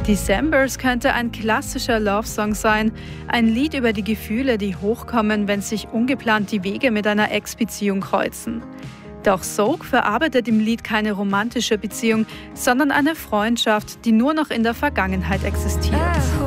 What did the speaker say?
Decembers könnte ein klassischer Love-Song sein. Ein Lied über die Gefühle, die hochkommen, wenn sich ungeplant die Wege mit einer Ex-Beziehung kreuzen. Doch Soak verarbeitet im Lied keine romantische Beziehung, sondern eine Freundschaft, die nur noch in der Vergangenheit existiert.